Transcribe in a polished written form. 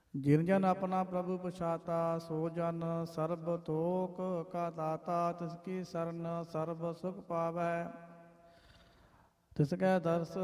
ਜਿਨ ਜਨ ਆਪਣਾ ਪ੍ਰਭੂ ਪਛਾਤਾ, ਸੋ ਜਨ ਸਰਬ ਤੋਕ ਕਾ ਦਾਤਾ। ਤਿਸ ਕੀ ਸਰਨ ਸਰਬ ਸੁਖ ਪਾਵੈ, ਤਿਸ ਕੈ ਦਰਸ